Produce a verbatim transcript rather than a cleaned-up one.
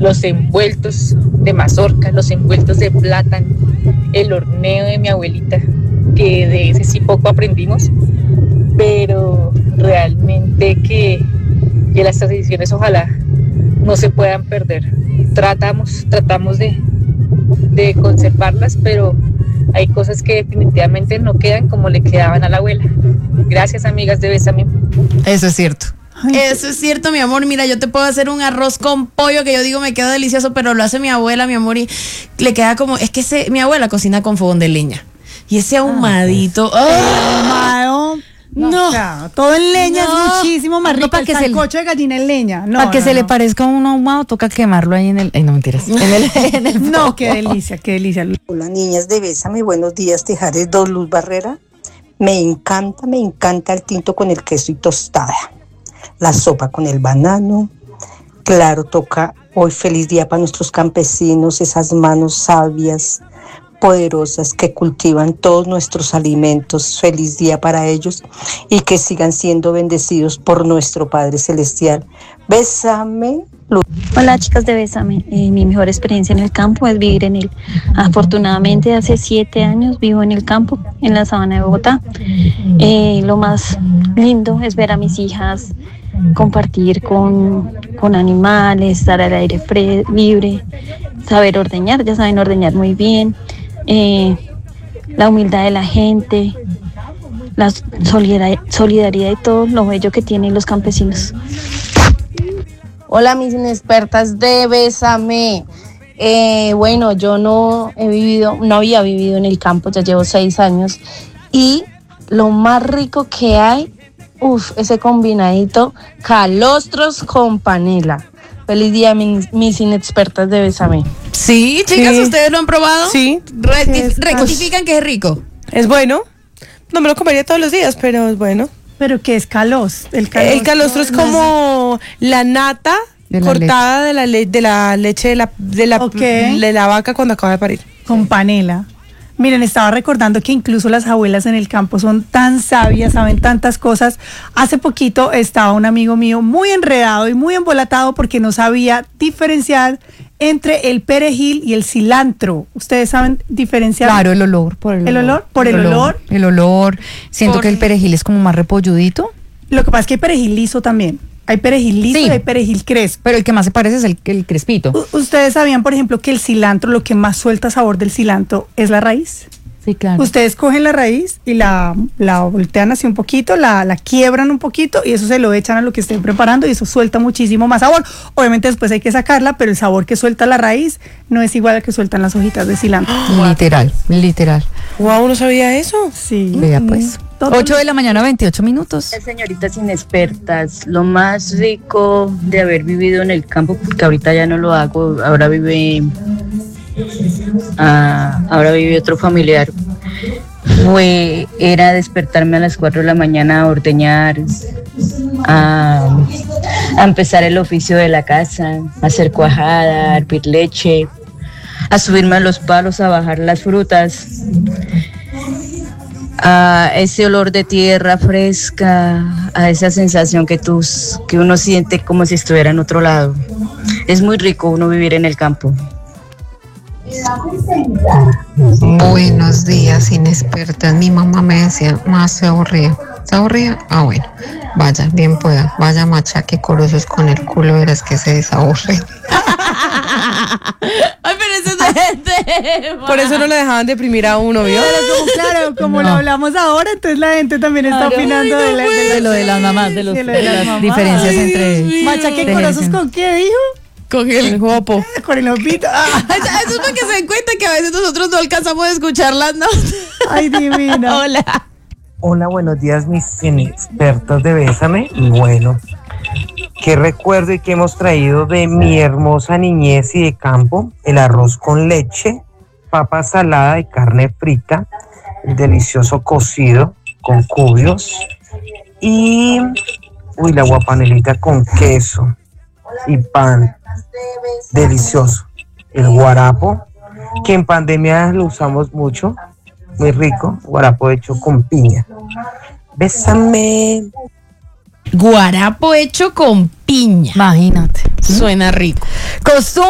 los envueltos de mazorca, los envueltos de plátano, el horneo de mi abuelita, que de ese sí poco aprendimos, pero realmente que, que las tradiciones ojalá no se puedan perder. Tratamos, tratamos de, de conservarlas, pero hay cosas que definitivamente no quedan como le quedaban a la abuela. Gracias, amigas de Bésame. Eso es cierto. Ay, Eso es cierto, mi amor. Mira, yo te puedo hacer un arroz con pollo que yo digo me queda delicioso, pero lo hace mi abuela, mi amor, y le queda como, es que ese, mi abuela cocina con fogón de leña. Y ese ahumadito, ¡oh! ahumado. No, No. o sea, todo en leña No. es muchísimo más No, rico. para El que se le- sancocho de gallina en leña. No, Para que no, se le no. parezca a un ahumado, toca quemarlo ahí en el. Ay, no mentiras. En el, en el No, fuego. qué delicia, qué delicia. Hola niñas de Bésame, buenos días, Tejares dos, Luz Barrera. Me encanta, me encanta el tinto con el queso y tostada. La sopa con el banano. Claro, toca hoy feliz día para nuestros campesinos, esas manos sabias, poderosas que cultivan todos nuestros alimentos. Feliz día para ellos y que sigan siendo bendecidos por nuestro Padre Celestial. Bésame, Luz. Hola chicas de Bésame, eh, mi mejor experiencia en el campo es vivir en él. Afortunadamente hace siete años vivo en el campo, en la sabana de Bogotá. Eh, lo más lindo es ver a mis hijas compartir con, con animales, estar al aire fre- libre, saber ordeñar, ya saben ordeñar muy bien, eh, la humildad de la gente, la solidar- solidaridad y todo lo bello que tienen los campesinos. Hola mis inexpertas de Bésame. Eh, bueno, yo no he vivido, no había vivido en el campo, ya llevo seis años y lo más rico que hay, uff, ese combinadito calostros con panela. Feliz día mis, mis inexpertas de Bésame. Sí, chicas, Sí. ¿ustedes lo han probado? Sí. Recti- Sí, es- rectifican que es rico. Es bueno. No me lo comería todos los días, pero es bueno. Pero ¿qué es calos? El calostro, El calostro es como la nata De la cortada de la, le- de la leche de la, de, la, Ok. de la vaca cuando acaba de parir. con panela. Miren, estaba recordando que incluso las abuelas en el campo son tan sabias, saben tantas cosas. Hace poquito estaba un amigo mío muy enredado y muy embolatado porque no sabía diferenciar entre el perejil y el cilantro. ¿Ustedes saben diferenciar? Claro, el olor. Por el, ¿El olor? ¿Por el olor? El olor. Siento Por- que el perejil es como más repolludito. Lo que pasa es que hay perejil liso también. Hay perejil liso Sí. y hay perejil crespo. Pero el que más se parece es el, el crespito. U- ¿Ustedes sabían, por ejemplo, que el cilantro, lo que más suelta sabor del cilantro es la raíz? Sí, claro. Ustedes cogen la raíz y la, la voltean así un poquito, la, la quiebran un poquito y eso se lo echan a lo que estén preparando y eso suelta muchísimo más sabor. Obviamente después hay que sacarla, pero el sabor que suelta la raíz no es igual al que sueltan las hojitas de cilantro. Literal, literal. Wow, ¿no sabía eso? Sí. Vea pues. Todo- ocho de la mañana, veintiocho minutos. Señoritas inexpertas, lo más rico de haber vivido en el campo, porque ahorita ya no lo hago, ahora vive, ah, ahora vive otro familiar, fue, era despertarme a las cuatro de la mañana a ordeñar, a, a empezar el oficio de la casa, a hacer cuajada, a hervir leche, a subirme a los palos, a bajar las frutas. A ese olor de tierra fresca, a esa sensación que, tus, que uno siente como si estuviera en otro lado. Es muy rico uno vivir en el campo. Buenos días, inexpertas. Mi mamá me decía, más se aburría. ¿Se aburría? Ah, bueno. Vaya, bien pueda. Vaya machaque corosos con el culo, verás que se desaburre. Ay, pero eso no es tema. Por eso no le dejaban deprimir a uno, ¿vio? Pero como, claro, como lo hablamos ahora, entonces la gente también está Claro. opinando Ay, no de, la, puede de, De lo de las mamás, de, los, de lo de de las las mamás. diferencias Ay, entre. Dios mío. Machaque de corazos generación. con qué dijo? Con el El guapo. Con el opito. Ah, Eso es para que se den cuenta que a veces nosotros no alcanzamos a escuchar las notas. ay, divina. Hola. Hola, buenos días mis inexpertos de Bésame. Y bueno, qué recuerdo y qué hemos traído de mi hermosa niñez y de campo: el arroz con leche, papa salada y carne frita, el delicioso cocido con cubios y uy, la guapanelita con queso y pan, delicioso. El guarapo, que en pandemia lo usamos mucho, muy rico, guarapo hecho con piña. Bésame. Guarapo hecho con piña. Imagínate. Suena rico. Costumbre.